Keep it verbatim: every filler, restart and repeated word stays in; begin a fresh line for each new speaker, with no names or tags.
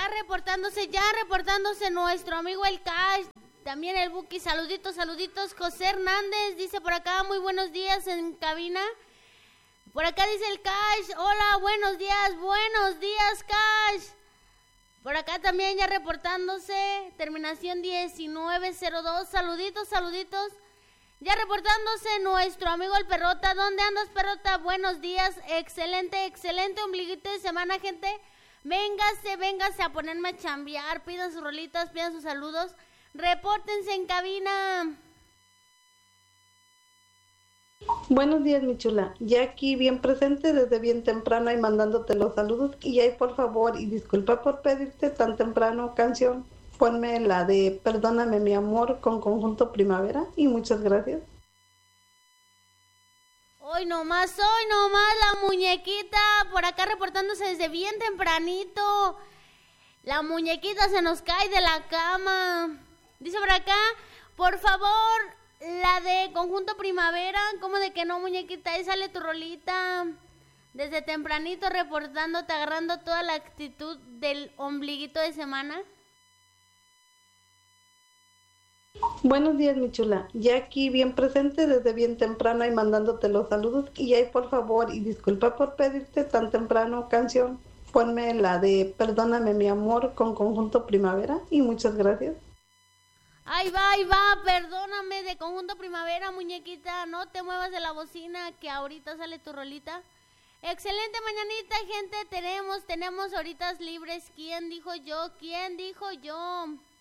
acá reportándose, ya reportándose nuestro amigo el Cash, también el Buki, saluditos, saluditos. José Hernández dice por acá, muy buenos días en cabina. Por acá dice el Cash, hola, buenos días, buenos días Cash. Por acá también ya reportándose, terminación diecinueve cero dos, saluditos, saluditos. Ya reportándose nuestro amigo el Perrota, ¿dónde andas Perrota? Buenos días, excelente, excelente ombliguito de semana gente. Véngase, véngase a ponerme a chambear, pidan sus rolitas, pidan sus saludos. Repórtense en cabina.
Buenos días, mi chula. Ya aquí bien presente desde bien temprano y mandándote los saludos. Y ahí, por favor, y disculpa por pedirte tan temprano canción, ponme la de Perdóname, mi amor, con Conjunto Primavera. Y muchas gracias.
Hoy nomás, hoy nomás la muñequita por acá reportándose desde bien tempranito. La muñequita se nos cae de la cama. Dice por acá, por favor, la de Conjunto Primavera. ¿Cómo de que no, muñequita? Ahí sale tu rolita. Desde tempranito reportándote, agarrando toda la actitud del ombliguito de semana.
Buenos días, mi chula. Ya aquí bien presente desde bien temprano y mandándote los saludos. Y ahí, por favor, y disculpa por pedirte tan temprano canción, ponme la de Perdóname, mi amor, con Conjunto Primavera. Y muchas gracias.
Ahí va, ahí va, perdóname de Conjunto Primavera, muñequita. No te muevas de la bocina que ahorita sale tu rolita. Excelente mañanita, gente. Tenemos, tenemos horitas libres. ¿Quién dijo yo? ¿Quién dijo yo?